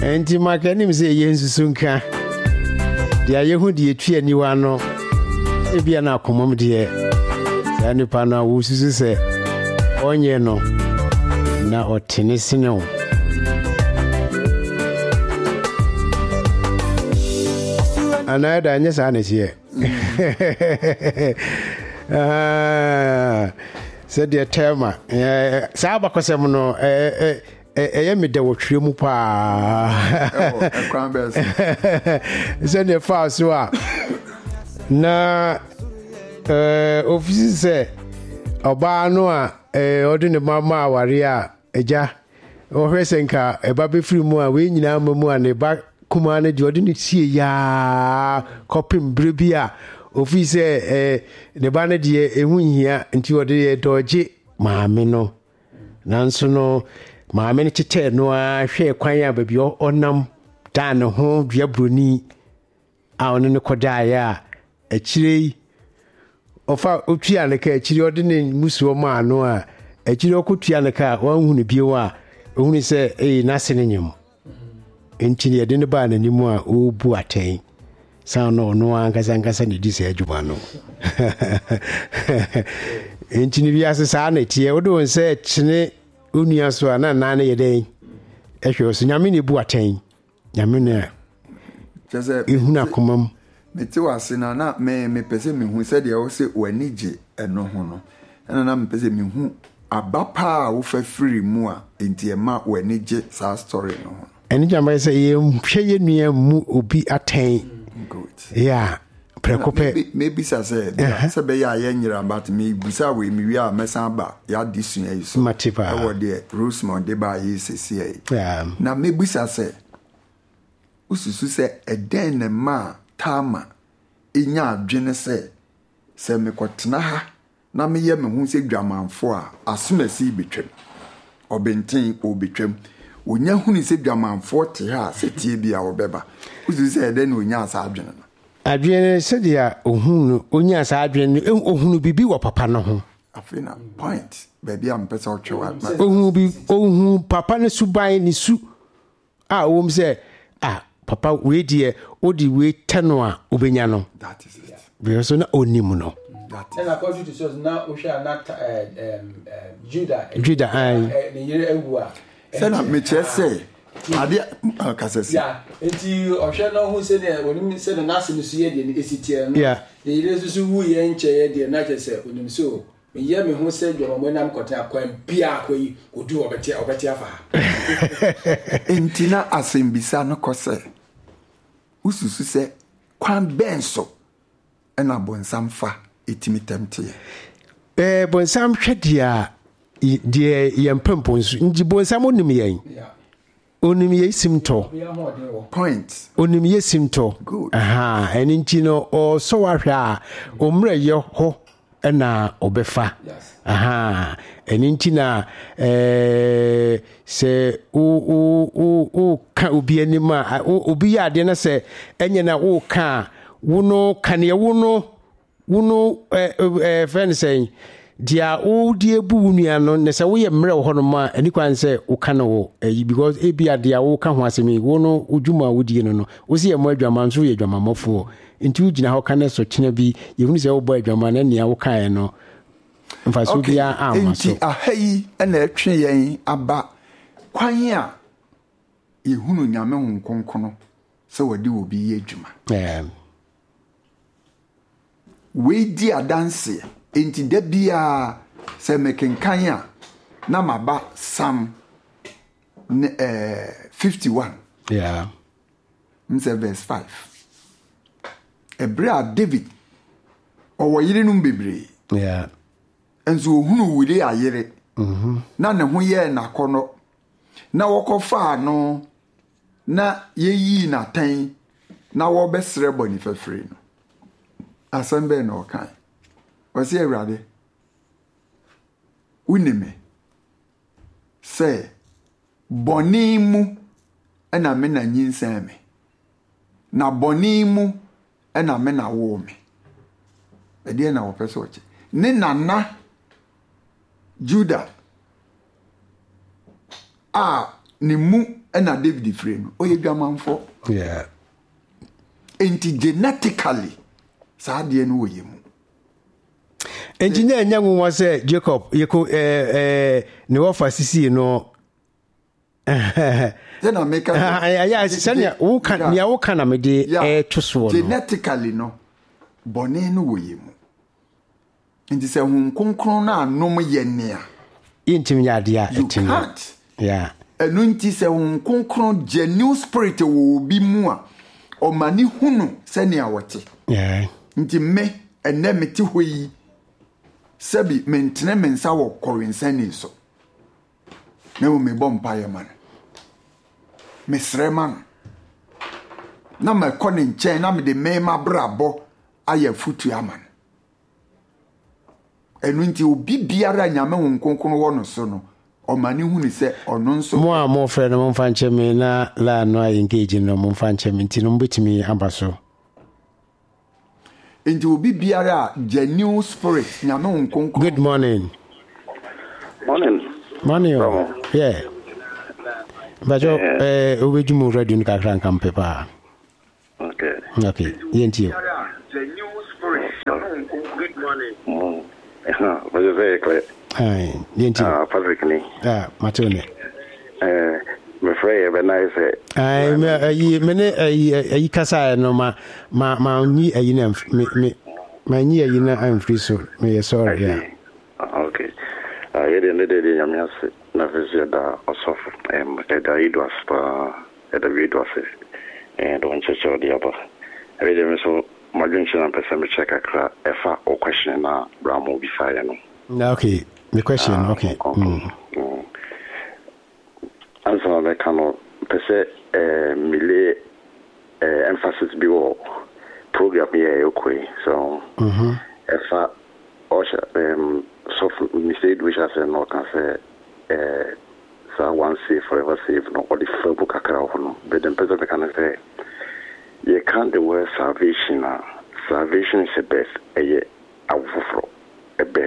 Enti makanim say yensusunka. Dia yehu die tue niwa no. Ebia na akomom de. Sa nipa na wo susu se onye no na otene sine wo. Anada anya sa na sie. Said the tema. Saba kwasem no me de wotwe mu pa. Said the fa so a na office say oba no a odi ne mama aware a eja o hwesenka eba be free mu a we nyina mamu a ne ba kuma na di odi ne tie ya kopim brebia office ne ba na die ehu hia nti odi doje maame no nanso no maame ne tete no a hwe kwan ya ba bi onam dan ho dua broni a ono ne koda ya akire ofa otua ne ka akire odi ne musuo ma ano a akire okotua ne ka wanhu ne bio a ohunu se nase ne nyem enti ne de ne ba na nimu a obu aten sa no no ankasa ne di se adwuma no enti ne bi asesa na tie odo nse kine onua so ana na ne yeden ehwe so nyame ne bu aten nyame ne jese ihuna komam meti wase na me pese me hu se de o se wanije eno ho no na me pese me hu abapa wo fa free mu a enti e ma wanije sa story no ho eni jamba se ye hwe ye nua mu obi aten good yeah prekope maybe say be ya nyira but me busa we mi wi a mesa ba ya disun yi so matipa e wo de Rosemond de ba yi sesi yi yeah na me busa say ususu say eden ne ma tama inya adwene se me kwotena ha na me ye me hu se dwamanfo a asomasi betwem obenten obetwem onya huni se dwamanfo te ha se tie bia obeba ususu say eden no onya asa adwene no adwene se dia ohunu onya asa adwene ohunu bibi wo papa no ho afina point baby am pesa otwewa ohunu papa ne suban ni su a wo mse papa we die odi we teno a obenya no that is it because na onimu no and according to source now we shall not Judah ai ne yere ewu a sana me chese ade kasese yeah enti ohwe no hu se ne onim se ne nase ne su ye de ne esitie no yeah ne yere susu wu ye nche ye de na chese onim so me ye me hu se dwoma mo nam kota akwan bia akoyi odu obeti afa enti na asembisa no kose ususu se kwan benso ena bonsam fa etimi temte bonsam hwedia de yempemponsu nji bonsam onim yen onim ye simto point onim ye simto aha eni nti no o so wahwe a omre ye ho ena obefa aha eni nti na se o ka obi anima obi ya de na se enye na wo ka wono kane wono friend say dia o die bu nua no ne se wo ye mre wo no ma ani kwan se wo ka no wo because ebia dia wo ka ho asemi wono odwuma wo die no wo se ye mo adwama nso ye adwama mofo nti ugina ho ka ne so kyena bi ye hunu se wo bo adwama na nia wo ka no mfaso bia amaso nti ahayi na atwe yen aba kwan a ye hunu nyame ho konkono se wodi obi ye adwuma we di adanse enti da bia se mekenkan a na maba Psalm 51 yeah verse 5 Ebra David owo yire num bebre yeah enzo ohunu wire ayere na ne ho ye na kono na wokofa no na yeyi na tan na wo besre boni fafre no asembe no kan wasi Ewrade unime se bonimu ena me na nyinsan me na bonimu ena me na wo me ede na wo pese oche ne nana Judah ne mu na David free no oye dwamanfo yeah enti genetically saa de no woye mu engineer nyangu wa say Jacob yeko ne wofa sisi no then I make yeah sanya wo kan ya wo kan na me de to so no genetically no bone no woye mu enti se hun konkron na anom ye ne a intim ya dia etim yeah enu nti se hun konkron genuine spirit wo bi mu a o mani hunu se ne awote yeah nti me ene meti hoyi sebi mentene mensa wo korinsani so me wo me bompa ye man me sreman na me koni nchen na me de me ma brabo aye futu aman enu nti obi biara nyame wo nkonkon wo no so no o mani hu ni se ono nso mo a mo frɛ no mo mfa nkyɛ me na la no ayi engage no mo mfa nkyɛ me nti no mbetimi abaso nti obi biara genuine spirit nyame wo nkonkon. Good morning. Morning. Yeah. Bajo obejumu radio ni kakran kampe pa. Okay. Yenti. Good morning. Was it very clear? Hi. Yenti. Patrick ni. Matone. Me frey be nice. Me kasa no ma ni ayi na me ni ayi na I'm free so me sorry yeah. Okay. Yede nyamiase na vizia da osofu da idwas pa da vidwas don checho dia ba. Yede me so madunchi na pesa me check akra efa o question na bramo bi fa ya no. Okay. The question okay. Answer me kano pese mile emphasis bi wo program here okay so efa osha so we said we shall say no can say so one save forever save no or the Facebook account no but then person can say you can't the word salvation is a birth a birth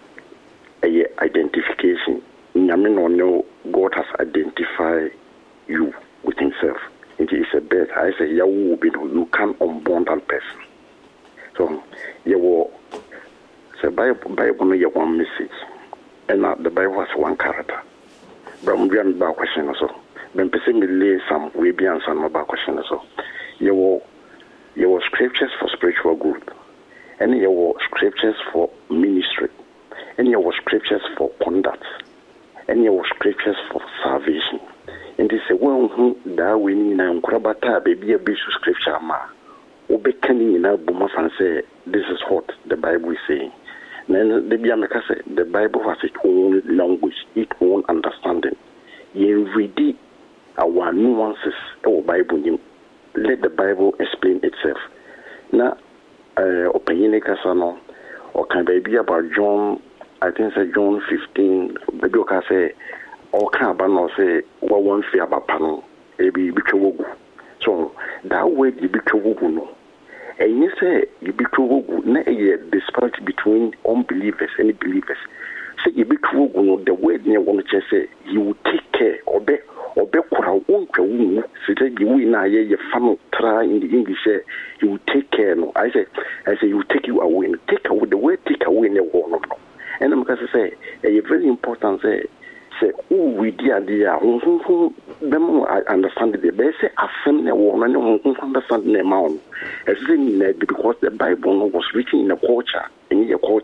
a identification nyame no know God has identified you with himself. It is a birth. I say you can unborn that person. So you will say Bible no you one message. And the Bible has one character. But we have a question also. When person lay some we be answer about question also. You will scriptures for spiritual growth. And you will scriptures for ministry. And you will scriptures for conduct. And your scriptures for salvation. And this is one who that we need and Krabata baby a bit scripture ma. Obekani in a boom and say this is what the Bible is saying. Then the Biamaka say the Bible has its own language, its own understanding. You read our nuances or Bible. Let the Bible explain itself. Now opinion kasano or can be about John. I think say John 15, baby can say, or can no say, what one fear about panel, maybe bitwogu. So that way you bitwogu no. And you say you bitwogu, na the disparity between unbelievers and believers. Say you bitwogu no, the way you want to say, you will take care, or be kura won't go, so that you will not your family try in the English, you will take care. No, I say you will take you away, take away the way take away the war no. And I'm going to say, a very important say, who we dear, who I understand the best, assembly woman, who understand the amount. As because the Bible was written in a culture, and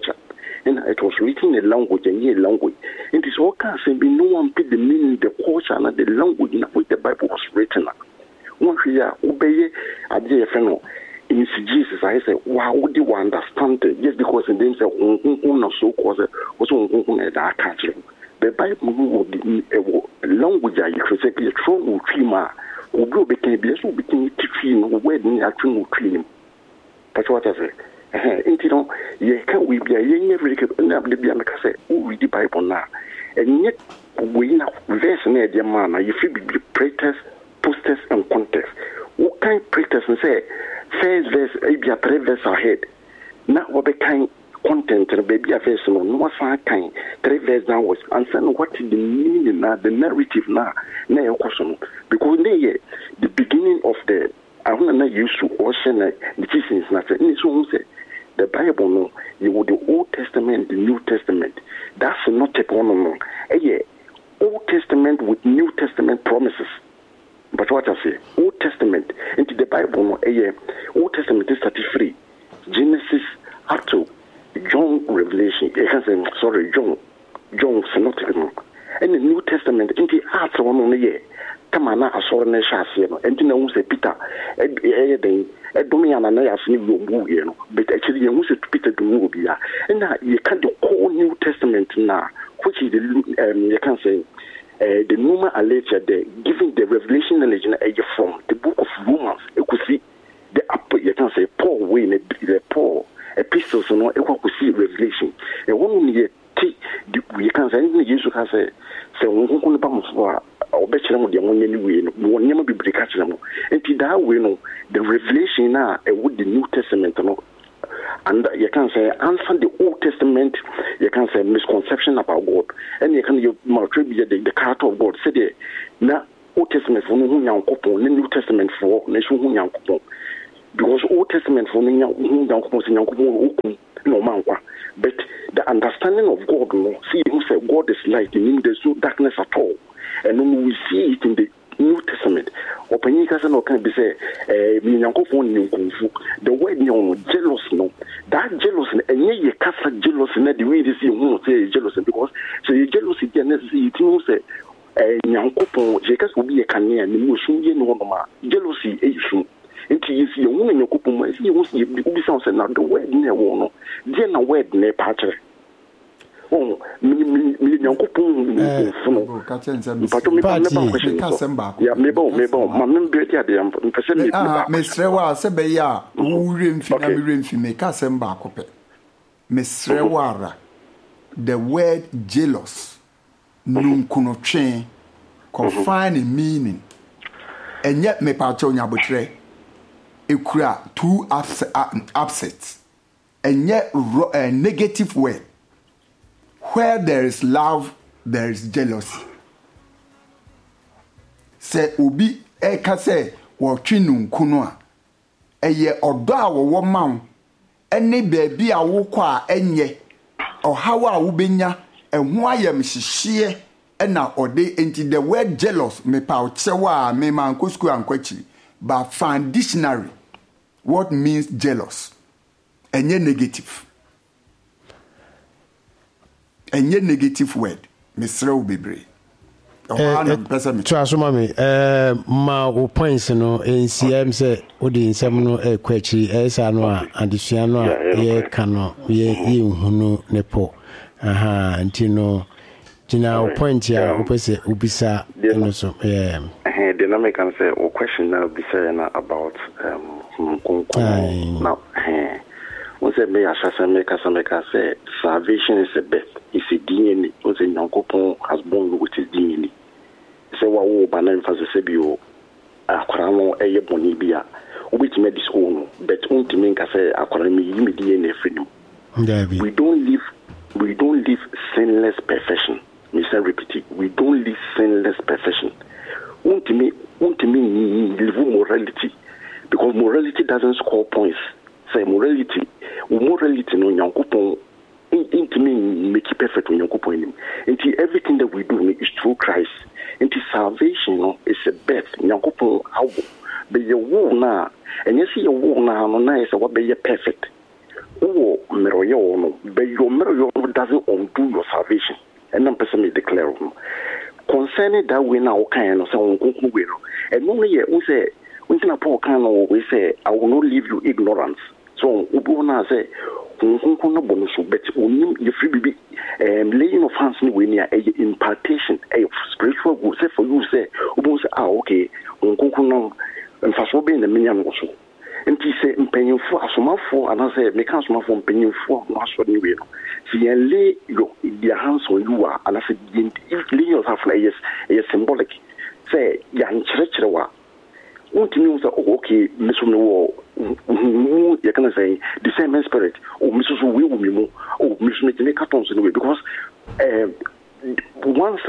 it was written in a language, and a language. And this all can say, no one paid the meaning, the culture, and the language in which the Bible was written. One here, obey a dear friend. In Jesus, I say, wow, would you understand it? Just because in them say, so cause also that country. The Bible would be a language I could say, a strong trima, who go became be so became teaching, wedding, actually clean. That's what I say. You you can't we be a young every be like I say, who read the Bible now? And yet, we now verse near the man, if you be preachers, posters, and contest. What kind of preachers and say, first verse, maybe a 3 verse ahead. Now, what the kind content, baby, a verse, no, kind 3 verse downwards, and then what is the meaning na the narrative na ekoso because the beginning of the I want to use to ocean the teachings na say the Bible no you the Old Testament, the New Testament. That's not a problem. Old Testament with New Testament promises. But what I say, Old Testament into the Bible no Old Testament is 33. Genesis up to John Revelation. John synoptic no. And the New Testament into Acts one on the come on, I saw an Shasiano, and you know, say Peter, Domiana, I have seen you, but actually, you must Peter the movie, and now you can't do all New Testament now, which is you can say the Numa Alecha, the giving the revelation legend from the book of Romans, you could see the upper, you can say Paul way, the Paul epistles, you know, you could see revelation, and one year. You can say Jesus has a or better than the money anyway, will never be breakable. And that way, no, the revelation now with the New Testament, no, and you can say answer the Old Testament, you can say misconception about God, and you can maltribute the character of God. Say now Old Testament for no young couple, New Testament for nation young couple, because Old Testament for young couple, no man. But the understanding of God, no, see him say God is light, in him there's no darkness at all. And when we see it in the New Testament, open you can be say, the word jealous, no, that jealousy, and ye cast jealous in the way this you won't say jealousy because say jealousy can see it, you say, Yankopo, Jacas will be a canny and the jealousy issue. Into you see a woman in your couple, you will see the word near one, then a word near patcher. Oh, me, young couple, Miss Rewa, Sebeya, who rim Casemba cope. Miss Rewara, the word jealous, num kuno chain, confining meaning, and yet me patronia butre. Ekura two upsets and yet a negative word. Where there is love, there is jealousy. Say ubi eka se watwinu kunwa. Eye odo a wo ma ene baabi a wo kwa enye ohawa a wo benya eho ayem hihie na ode enti the word jealous me pa ochewa me man ko school ankwachi. But find dictionary what means jealous. Enye negative. Enye negative word. Mr. Ubebre. To asoma me ma o points no NCM say odi nsem no kwachi esa no a adesua no a ye kano ye hunu nepo aha ntino tina o point ya opese ubisa no so the dynamic can say or question now be saying about now once me asasa make say salvation is a birth, it's a DNA, once a young has born with his DNA. Say what wo banan fa se bio akwara no eye boni bia obeti me dis ono but ontimi nka say akwara me yimi DNA freedom. We don't live sinless perfection. Me say repeat it. We don't live sinless perfection. Ontimi live morality because morality doesn't score points. Say morality no nyankopon intimi make it perfect when nyankopon into everything that we do is through Christ. Into salvation is a birth. Nyankopon how be your wall now, and you see your wall now no is what be perfect. Oh, meroyo no, but your meroyo doesn't undo your salvation. And I'm personally declare concerning that we now kind of say and only we say we can Paul kind of we say I will not leave you ignorance. So ubuna say but you free baby laying of hands we near impartation a spiritual will say for you say okay and fast be in the minion also and he say paying for asomafo and I say make asomafo paying for no so anyway see and lay your hands on you are and I say if lay yourself like yes symbolic say yan chrechewa untimi say okay meso no you can say the same spirit or Mrs. We will be more or Miss Making cartons anyway because once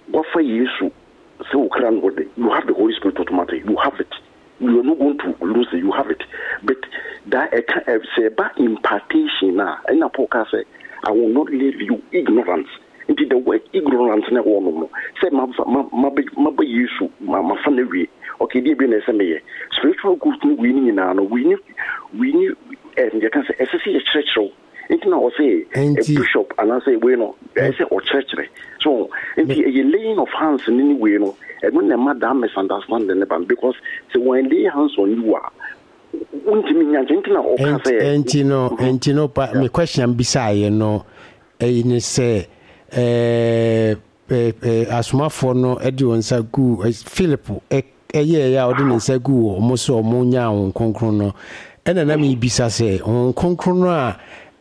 what for yesu so can you have the Holy Spirit automatically, you have it. You are not going to lose it, you have it. But that say about impartation now, and a podcast say, I will not leave you ignorance. Indeed, the word ignorance never no. Say my issue, my family. Okay, dear business me. Spiritual goods we need now. We need and you can say a church. It's not say a bishop and I say we no. I say or church. So in the laying of hands in any way no. And when the madam misunderstand the because so when lay hands on you are. And you know, but my question beside you know, in say asuma for no Edwin Sagu Philip yeah ordinary Sagu almost or Monya on Concrono and an ami bisa say on Concrono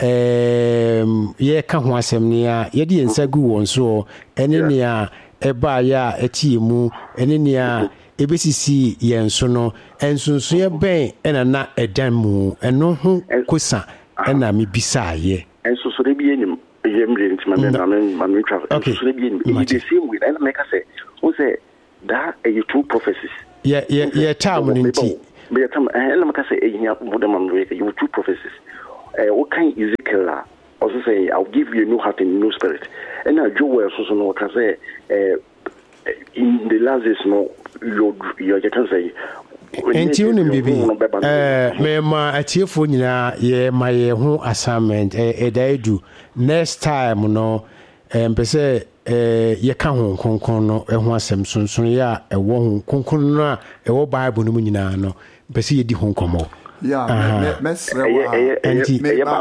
ye can one semnia yedi and Sagu on so and in ya eba ya etimu and in ya ebesisi yen so no ensunsun ye ben ena na edan mu eno ho kosa ena me bisa ye ensunsun de bi enim yemre ntima me tra ensunsun de bi enim the same way and make say who say that a two prophecies yeah time nti be time and make say ehia modern man you two prophecies what kind Ezekiel also say I'll give you a new heart and a new spirit and now Joel so no can say in the last days no you can say enti unim bibi me ma atiefo nyina ye ma ye ho assignment edaidu next time no mpese ye ka ho konkon no ho asem sonson ya ewo ho konkon no a ewo bible no mu nyina no mpese ye di ho nkomo mesrewa enti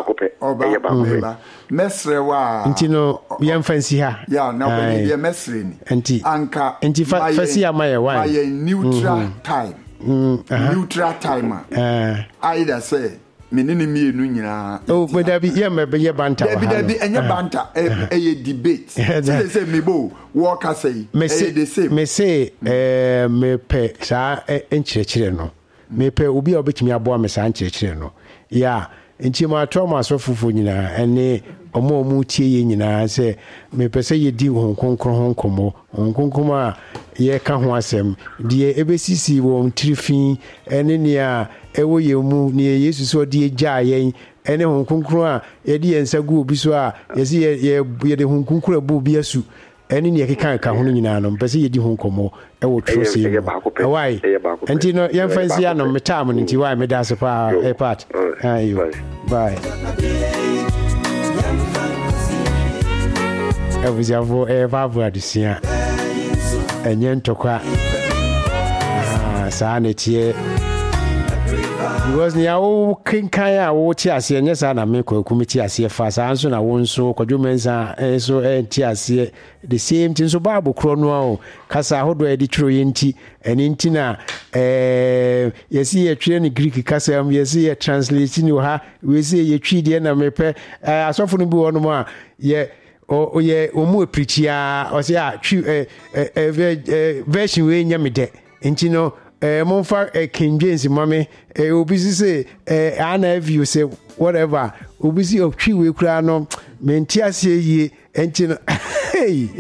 mesrewa enti no ye mfansi ha na ye mesreni enti anka enti fasi ya ma ye wa ye neutral time neutral timer either say menene mienu nyina medabi ye mebe ye banta debi enye banta e debate say mebo work say the same me say me pe sa enchirechire no me pe obi a obetimi aboa me sa enchirechire no ya nti ma trauma so fufu nyina ene omo tie ye nyina se me pe se ye di ho konkomo a ye ka ho asem die ebesisi wo ntirifin ene ne a ewo ye mu ne Yesu so die gya yen ene ho konkomo a ye di ensagu obi so a ye se ye de ho konkomo abu bi asu ene ne keka ka ho nyina no pe se ye di ho konkomo ewo trose ye why enti no ye fancy ya no metam no nti why me da se pa e part ayo bye Evuziavo evavu adisia enye ntokwa saa netie because nia wo kinkan a wo ti ase enye saa na me kwakumiti ase fa saa nso na wo nso kwadwomensa so enti ase the same thing so bible kro no o kasa hodo edi twiro yenti eni nti na yesi ye twire ni Greek kasa am yesi ye translate ni ha we say ye twi de na mepe asofo no bi wono ma ye oye omu preachia o say version we nya me de nti no monfa King James mame obi say ana view say whatever obi say o twi we kura no menti ase yie nti no hey